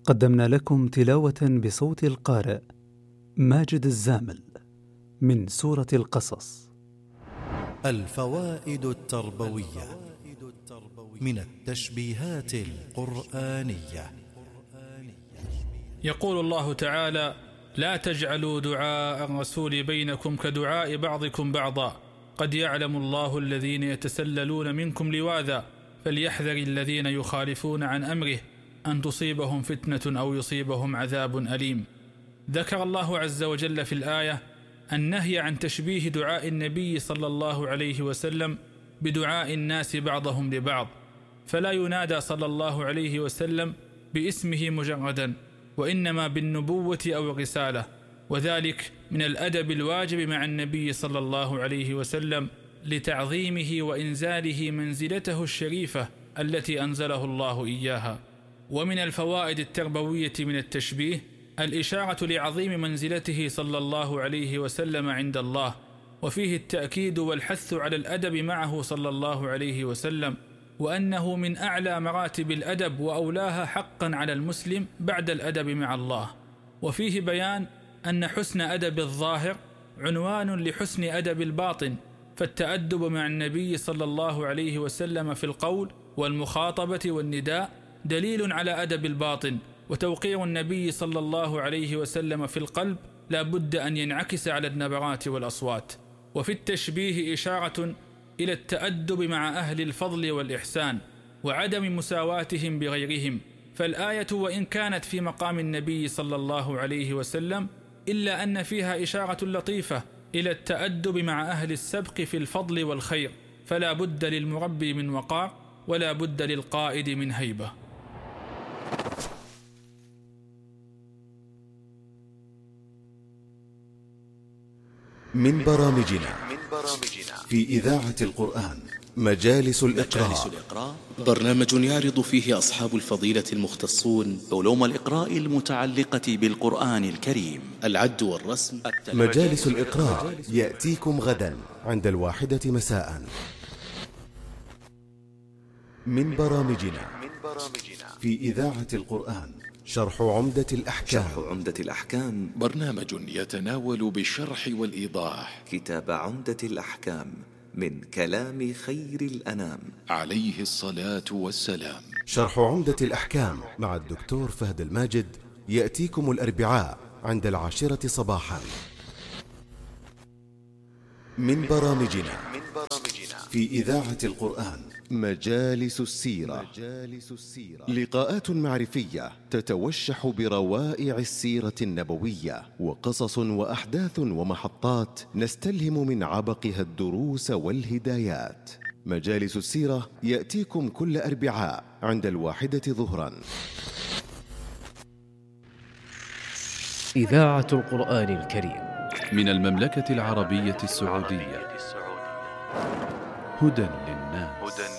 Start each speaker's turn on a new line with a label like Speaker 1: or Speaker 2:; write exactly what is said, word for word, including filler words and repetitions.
Speaker 1: قدمنا لكم تلاوة بصوت القارئ ماجد الزامل من سورة القصص.
Speaker 2: الفوائد التربوية من التشبيهات القرآنية.
Speaker 3: يقول الله تعالى: لا تجعلوا دعاء الرسول بينكم كدعاء بعضكم بعضا قد يعلم الله الذين يتسللون منكم لواذا فليحذر الذين يخالفون عن أمره أن تصيبهم فتنة أو يصيبهم عذاب أليم. ذكر الله عز وجل في الآية النهي عن تشبيه دعاء النبي صلى الله عليه وسلم بدعاء الناس بعضهم لبعض، فلا ينادى صلى الله عليه وسلم باسمه مجردا، وإنما بالنبوة أو الرسالة، وذلك من الأدب الواجب مع النبي صلى الله عليه وسلم لتعظيمه وإنزاله منزلته الشريفة التي أنزله الله إياها. ومن الفوائد التربوية من التشبيه الإشارة لعظيم منزلته صلى الله عليه وسلم عند الله، وفيه التأكيد والحث على الأدب معه صلى الله عليه وسلم، وأنه من أعلى مراتب الأدب وأولاها حقا على المسلم بعد الأدب مع الله. وفيه بيان أن حسن أدب الظاهر عنوان لحسن أدب الباطن، فالتأدب مع النبي صلى الله عليه وسلم في القول والمخاطبة والنداء دليل على أدب الباطن، وتوقير النبي صلى الله عليه وسلم في القلب لا بد أن ينعكس على النبرات والأصوات. وفي التشبيه إشارة إلى التأدب مع أهل الفضل والإحسان وعدم مساواتهم بغيرهم، فالآية وإن كانت في مقام النبي صلى الله عليه وسلم إلا أن فيها إشارة لطيفة إلى التأدب مع أهل السبق في الفضل والخير، فلا بد للمربي من وقار ولا بد للقائد من هيبة.
Speaker 2: من برامجنا في إذاعة القرآن مجالس الإقراء،
Speaker 4: برنامج يعرض فيه أصحاب الفضيلة المختصون
Speaker 5: علوم الإقراء المتعلقة بالقرآن الكريم،
Speaker 4: العد والرسم.
Speaker 2: مجالس الإقراء يأتيكم غدا عند الواحدة مساء. من برامجنا في إذاعة القرآن شرح عمدة الأحكام.
Speaker 5: شرح عمدة الأحكام
Speaker 6: برنامج يتناول بالشرح والإيضاح
Speaker 5: كتاب عمدة الأحكام من كلام خير الأنام
Speaker 6: عليه الصلاة والسلام.
Speaker 2: شرح عمدة الأحكام مع الدكتور فهد الماجد يأتيكم الأربعاء عند العاشرة صباحا. من برامجنا في إذاعة القرآن مجالس السيرة، لقاءات معرفية تتوشح بروائع السيرة النبوية وقصص وأحداث ومحطات نستلهم من عبقها الدروس والهدايات. مجالس السيرة يأتيكم كل أربعاء عند الواحدة ظهرا.
Speaker 7: إذاعة القرآن الكريم
Speaker 8: من المملكة العربية السعودية، هدى